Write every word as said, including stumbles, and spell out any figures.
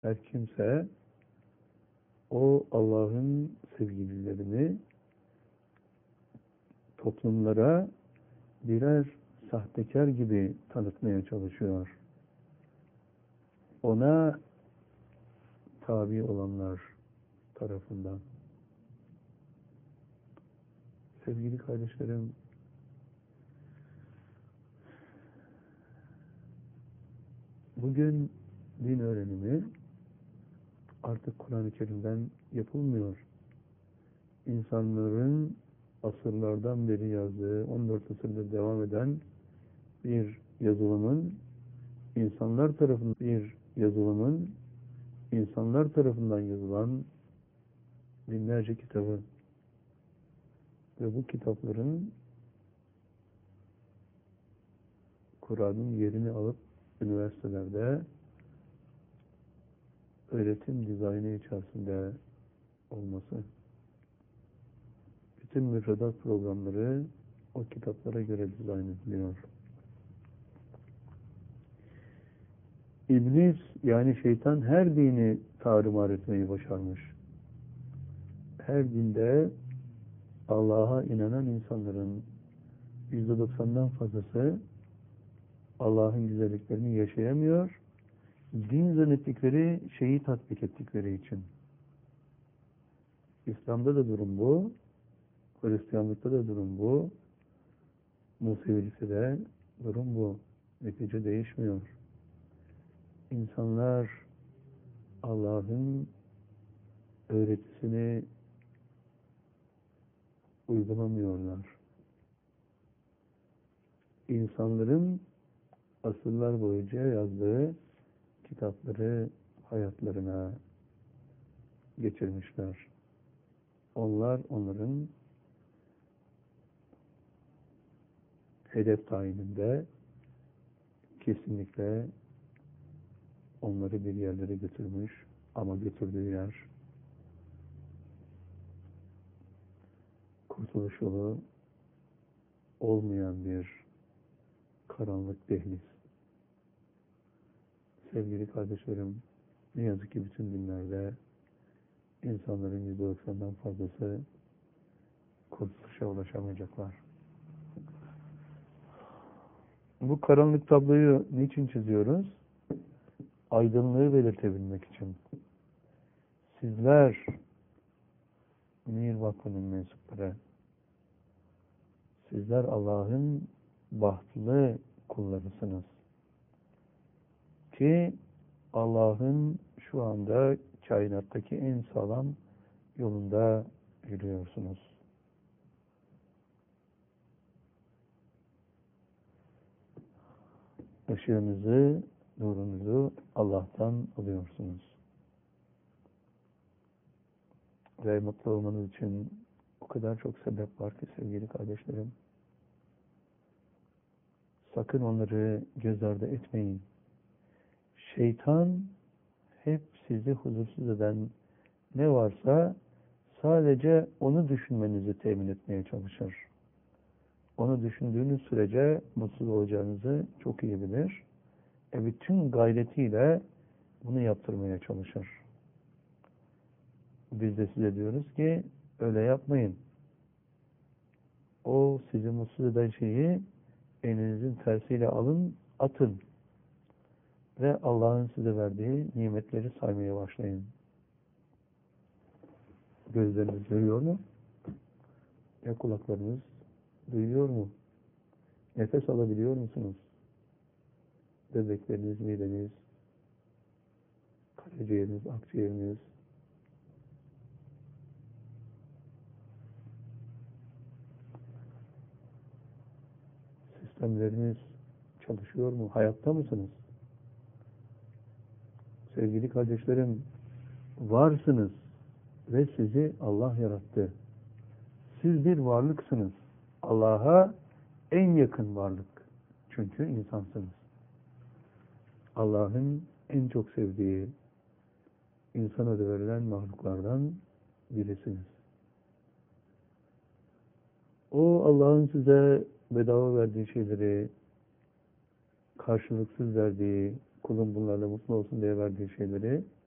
Her kimse o Allah'ın sevgililerini toplumlara birer sahtekar gibi tanıtmaya çalışıyor. Ona tabi olanlar tarafından. Sevgili kardeşlerim, bugün din öğrenimi artık Kur'an-ı Kerim'den yapılmıyor. İnsanların asırlardan beri yazdığı, on dört asırda devam eden bir yazılımın, insanlar tarafından bir yazılımın, insanlar tarafından yazılan binlerce kitabı ve bu kitapların Kur'an'ın yerini alıp üniversitelerde öğretim dizaynı içerisinde olması. Bütün müfredat programları o kitaplara göre dizayn ediliyor. İblis, yani şeytan, her dini tarumar etmeyi başarmış. Her dinde Allah'a inanan insanların yüzde doksandan fazlası Allah'ın güzelliklerini yaşayamıyor. Din zannettikleri şeyi tatbik ettikleri için. İslam'da da durum bu. Hristiyanlıkta da durum bu. Musevilikte de durum bu. Netice değişmiyor. İnsanlar Allah'ın öğretisini uygulamıyorlar. İnsanların asırlar boyunca yazdığı kitapları hayatlarına geçirmişler. Onlar onların hedef tayininde kesinlikle onları bir yerlere götürmüş, ama götürdüğü yer kurtuluş yolu olmayan bir karanlık dehliz. Sevgili kardeşlerim, ne yazık ki bütün dinlerde insanların yüzde doksandan fazlası kurtuluşa ulaşamayacaklar. Bu karanlık tabloyu niçin çiziyoruz? Aydınlığı belirtebilmek için. Sizler Münir Vakfı'nın mensupları, sizler Allah'ın bahtlı kullarısınız. Ki Allah'ın şu anda kainattaki en sağlam yolunda yürüyorsunuz. Işığınızı, nurunuzu Allah'tan alıyorsunuz. Ve mutlu olmanız için o kadar çok sebep var ki sevgili kardeşlerim. Sakın onları göz ardı etmeyin. Şeytan hep sizi huzursuz eden ne varsa sadece onu düşünmenizi temin etmeye çalışır. Onu düşündüğünüz sürece mutsuz olacağınızı çok iyi bilir. E bütün gayretiyle bunu yaptırmaya çalışır. Biz de size diyoruz ki öyle yapmayın. O sizi mutsuz eden şeyi elinizin tersiyle alın, atın. Ve Allah'ın size verdiği nimetleri saymaya başlayın. Gözleriniz görüyor mu? Ya kulaklarınız duyuyor mu? Nefes alabiliyor musunuz? Böbrekleriniz, mideniz, karaciğeriniz, akciğeriniz, sistemleriniz çalışıyor mu? Hayatta mısınız? Sevgili kardeşlerim, varsınız ve sizi Allah yarattı. Siz bir varlıksınız. Allah'a en yakın varlık. Çünkü insansınız. Allah'ın en çok sevdiği, insana da verilen mahluklardan birisiniz. O Allah'ın size bedava verdiği şeyleri, karşılıksız verdiği, kulun bunlarla mutlu olsun diye verdiği şeyleri